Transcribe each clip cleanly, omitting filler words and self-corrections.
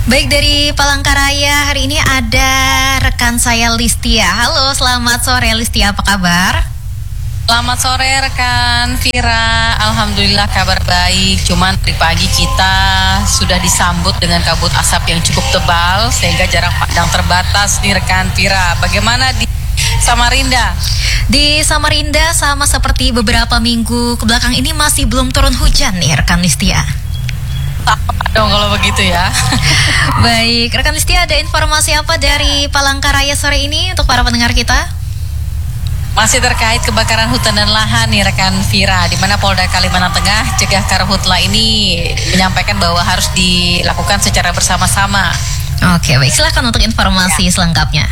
Baik, dari Palangkaraya hari ini ada rekan saya Listia. Halo, selamat sore Listia, apa kabar? Selamat sore rekan Vira, alhamdulillah kabar baik. Cuman dari pagi kita sudah disambut dengan kabut asap yang cukup tebal sehingga jarak pandang terbatas nih rekan Vira. Bagaimana di Samarinda? Di Samarinda sama seperti beberapa minggu kebelakang ini masih belum turun hujan nih rekan Listia. Dong kalau begitu ya. Baik, rekan Listia, ada informasi apa dari Palangkaraya sore ini untuk para pendengar kita? Masih terkait kebakaran hutan dan lahan nih rekan Vira, di mana Polda Kalimantan Tengah Cegah Karhutla ini menyampaikan bahwa harus dilakukan secara bersama-sama. Oke, baik, silakan untuk informasi selengkapnya.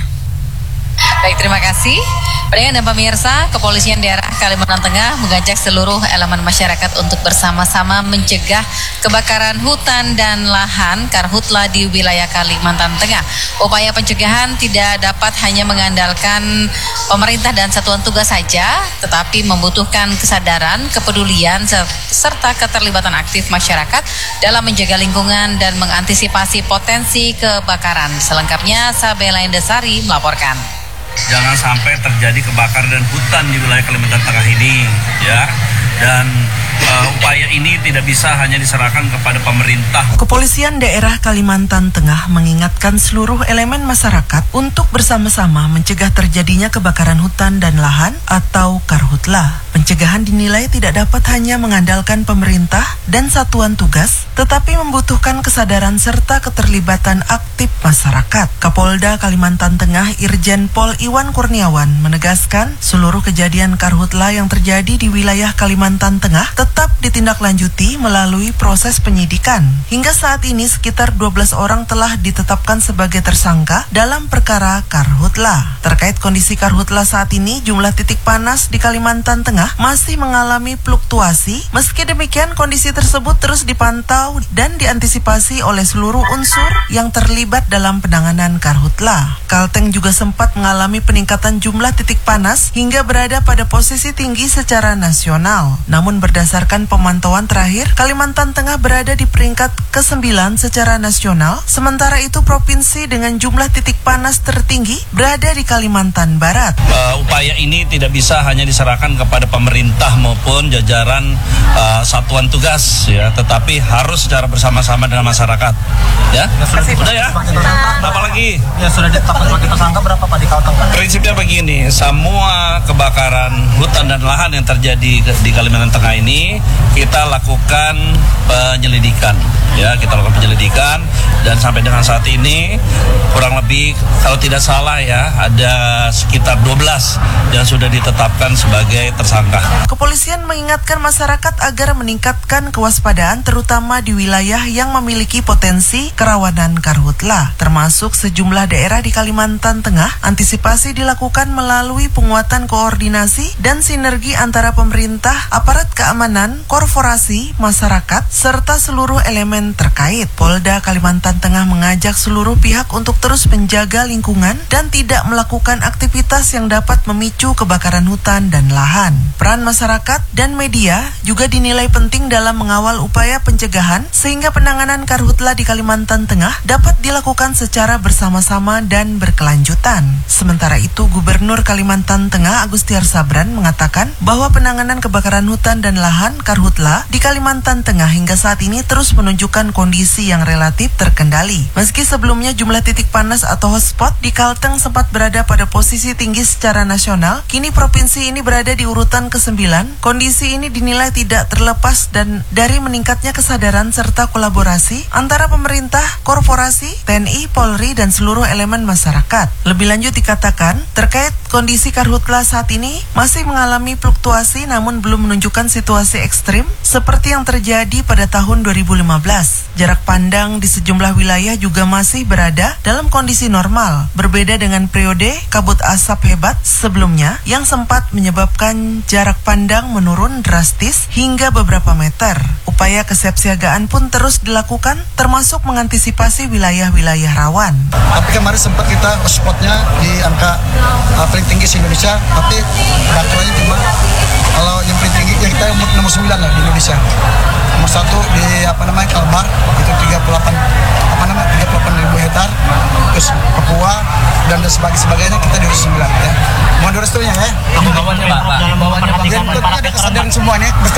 Baik, terima kasih. Pendengar dan pemirsa, Kepolisian Daerah Kalimantan Tengah mengajak seluruh elemen masyarakat untuk bersama-sama mencegah kebakaran hutan dan lahan karhutla di wilayah Kalimantan Tengah. Upaya pencegahan tidak dapat hanya mengandalkan pemerintah dan satuan tugas saja, tetapi membutuhkan kesadaran, kepedulian, serta keterlibatan aktif masyarakat dalam menjaga lingkungan dan mengantisipasi potensi kebakaran. Selengkapnya, Sabela Indesari melaporkan. Jangan sampai terjadi kebakaran dan hutan di wilayah Kalimantan Tengah ini, ya. Dan upaya ini tidak bisa hanya diserahkan kepada pemerintah. Kepolisian Daerah Kalimantan Tengah mengingatkan seluruh elemen masyarakat untuk bersama-sama mencegah terjadinya kebakaran hutan dan lahan atau karhutla. Pencegahan dinilai tidak dapat hanya mengandalkan pemerintah dan satuan tugas, tetapi membutuhkan kesadaran serta keterlibatan aktif masyarakat. Kapolda Kalimantan Tengah Irjen Pol Iwan Kurniawan menegaskan seluruh kejadian karhutla yang terjadi di wilayah Kalimantan Tengah tetap ditindaklanjuti melalui proses penyidikan. Hingga saat ini sekitar 12 orang telah ditetapkan sebagai tersangka dalam perkara karhutla. Terkait kondisi karhutla saat ini, jumlah titik panas di Kalimantan Tengah masih mengalami fluktuasi. Meski demikian, kondisi tersebut terus dipantau dan diantisipasi oleh seluruh unsur yang terlibat dalam penanganan karhutla. Kalteng juga sempat mengalami peningkatan jumlah titik panas hingga berada pada posisi tinggi secara nasional. Namun berdasarkan pemantauan terakhir, Kalimantan Tengah berada di peringkat ke-9 secara nasional, sementara itu provinsi dengan jumlah titik panas tertinggi berada di Kalimantan Barat. Upaya ini tidak bisa hanya diserahkan kepada pemerintah maupun jajaran satuan tugas, ya, tetapi harus secara bersama-sama dengan masyarakat. Ya, sudah ya. Apa lagi? Ya, sudah ditetapkan sebagai tersangka berapa Pak di Kalteng? Prinsipnya begini, semua kebakaran hutan dan lahan yang terjadi di Kalimantan Tengah ini kita lakukan penyelidikan, ya, dan sampai dengan saat ini kurang lebih kalau tidak salah ya ada sekitar 12 yang sudah ditetapkan sebagai tersangka. Kepolisian mengingatkan masyarakat agar meningkatkan kewaspadaan terutama di wilayah yang memiliki potensi kerawanan karhutla, termasuk sejumlah daerah di Kalimantan Tengah. Antisipasi dilakukan melalui penguatan koordinasi dan sinergi antara pemerintah, aparat keamanan, korporasi, masyarakat, serta seluruh elemen terkait. Polda Kalimantan Tengah mengajak seluruh pihak untuk terus menjaga lingkungan dan tidak melakukan aktivitas yang dapat memicu kebakaran hutan dan lahan. Peran masyarakat dan media juga dinilai penting dalam mengawal upaya pencegahan sehingga penanganan karhutla di Kalimantan Tengah dapat dilakukan secara bersama-sama dan berkelanjutan. Sementara itu, Gubernur Kalimantan Tengah Agustiar Sabran mengatakan bahwa penanganan kebakaran hutan dan lahan karhutla di Kalimantan Tengah hingga saat ini terus menunjukkan kondisi yang relatif terkendali. Meski sebelumnya jumlah titik panas atau hotspot di Kalteng sempat berada pada posisi tinggi secara nasional, kini provinsi ini berada di urutan ke-9. Kondisi ini dinilai tidak terlepas dan dari meningkatnya kesadaran serta kolaborasi antara pemerintah, korporasi, TNI, Polri, dan seluruh elemen masyarakat. Lebih lanjut dikatakan, terkait kondisi karhutla saat ini masih mengalami fluktuasi namun belum menunjukkan situasi ekstrim seperti yang terjadi pada tahun 2015. Jarak pandang di sejumlah wilayah juga masih berada dalam kondisi normal, berbeda dengan periode kabut asap hebat sebelumnya yang sempat menyebabkan jarak pandang menurun drastis hingga beberapa meter. Upaya kesiapsiagaan pun terus dilakukan, termasuk mengantisipasi wilayah-wilayah rawan. Tapi kemarin sempat kita spotnya di angka paling tinggi di Indonesia, tapi peraturannya cuma kalau yang paling tinggi ya kita nomor 9 lah di Indonesia. Nomor 1 di Kalbar itu 38 dan sebagainya kita di Rus 9 ya. Mohon restunya ya. Dalam bawahnya Pak. Dan tentunya ada kesadaran semuanya.